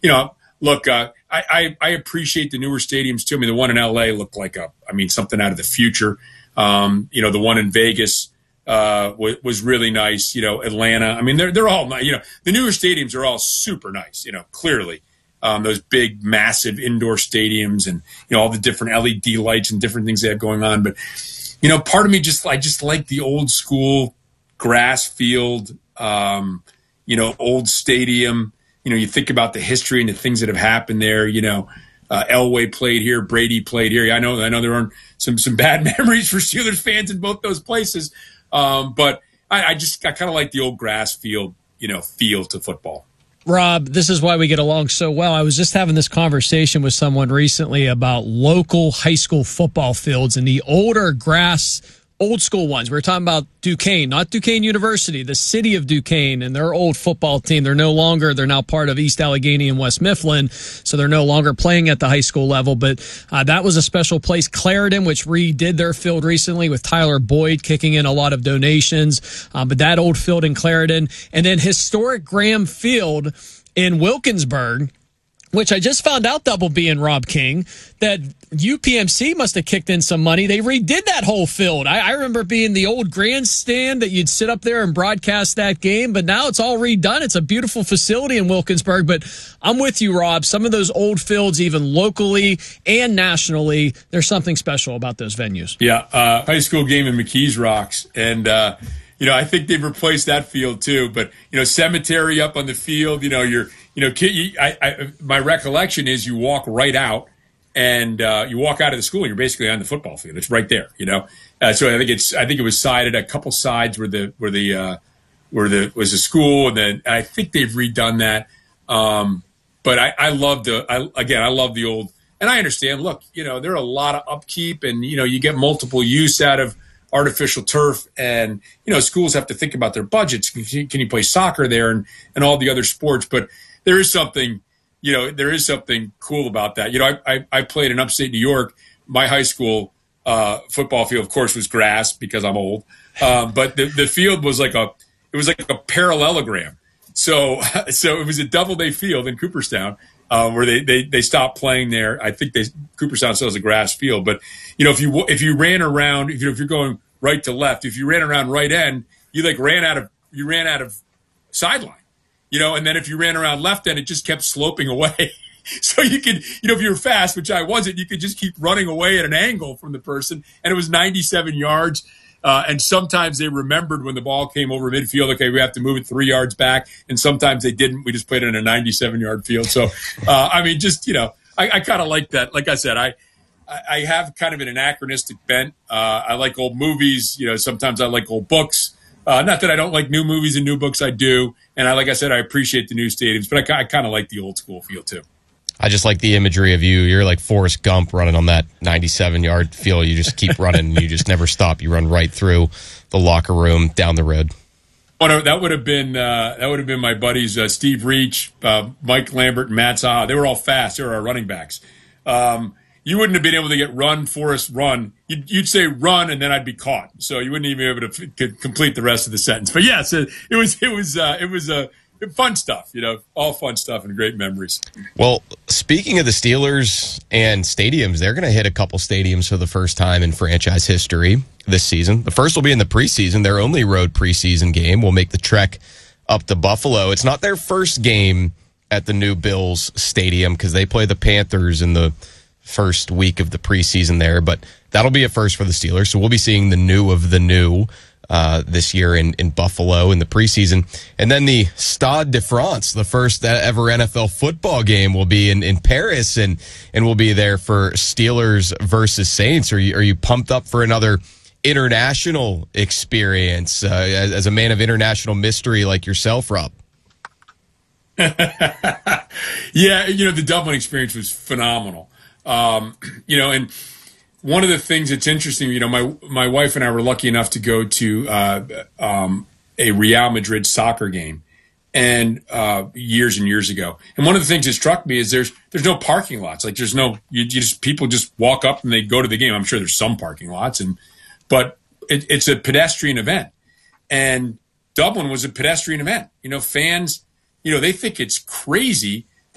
look, I appreciate the newer stadiums too. I mean, the one in LA looked like something out of the future. The one in Vegas was really nice. Atlanta. I mean, they're all nice. The newer stadiums are all super nice. Clearly, those big, massive indoor stadiums and all the different LED lights and different things they have going on. But part of me I just like the old school grass field. Old stadium. You think about the history and the things that have happened there. Elway played here, Brady played here. I know there are some bad memories for Steelers fans in both those places. But I kind of like the old grass field, feel to football. Rob, this is why we get along so well. I was just having this conversation with someone recently about local high school football fields and the older grass, old school ones. We were talking about Duquesne, not Duquesne University, the city of Duquesne and their old football team. They're now part of East Allegheny and West Mifflin, so they're no longer playing at the high school level. But that was a special place. Clarendon, which redid their field recently with Tyler Boyd kicking in a lot of donations. But that old field in Clarendon. And then historic Graham Field in Wilkinsburg, which I just found out, Double B and Rob King, that UPMC must have kicked in some money. They redid that whole field. I remember being the old grandstand that you'd sit up there and broadcast that game, but now it's all redone. It's a beautiful facility in Wilkinsburg, but I'm with you, Rob. Some of those old fields, even locally and nationally, there's something special about those venues. Yeah, high school game in McKees Rocks, and I think they've replaced that field too. But cemetery up on the field. My recollection is you walk right out, and you walk out of the school, and you're basically on the football field. It's right there. So I think it was sided. A couple sides where the was a school, and then I think they've redone that. But I love the old, and I understand. Look, there are a lot of upkeep, and you get multiple use out of artificial turf, and schools have to think about their budgets. Can you play soccer there and all the other sports? But there is something cool about that. I played in upstate New York. My high school football field, of course, was grass because I'm old. But the field was like a parallelogram. So it was a Doubleday field in Cooperstown where they stopped playing there. I think Cooperstown still has a grass field. But if you ran around, if you're going right to left, if you ran around right end, you ran out of sideline. And then if you ran around left end, it just kept sloping away. So you could, if you were fast, which I wasn't, you could just keep running away at an angle from the person. And it was 97 yards. And sometimes they remembered when the ball came over midfield, okay, we have to move it 3 yards back. And sometimes they didn't. We just played it in a 97-yard field. So, I kind of like that. Like I said, I have kind of an anachronistic bent. I like old movies. Sometimes I like old books. Not that I don't like new movies and new books. I do. And like I said, I appreciate the new stadiums, but I kind of like the old school feel too. I just like the imagery of you. You're like Forrest Gump running on that 97-yard field. You just keep running. And you just never stop. You run right through the locker room, down the road. That would have been my buddies Steve Reach, Mike Lambert, and Matt Zaha. They were all fast. They were our running backs. You wouldn't have been able to get run, Forrest, run. You'd say run, and then I'd be caught. So you wouldn't even be able to complete the rest of the sentence. But yes, it was fun stuff. All fun stuff and great memories. Well, speaking of the Steelers and stadiums, they're going to hit a couple stadiums for the first time in franchise history this season. The first will be in the preseason. Their only road preseason game will make the trek up to Buffalo. It's not their first game at the new Bills stadium because they play the Panthers in the first week of the preseason there, but that'll be a first for the Steelers. So we'll be seeing the new of the new this year in Buffalo in the preseason. And then the Stade de France, the first ever NFL football game, will be in Paris, and we'll be there for Steelers versus Saints. Are you pumped up for another international experience as a man of international mystery like yourself, Rob? Yeah, the Dublin experience was phenomenal. And one of the things that's interesting, my wife and I were lucky enough to go to a Real Madrid soccer game, and years and years ago. And one of the things that struck me is there's no parking lots. Like there's no people just walk up and they go to the game. I'm sure there's some parking lots, but it's a pedestrian event, and Dublin was a pedestrian event. Fans, they think it's crazy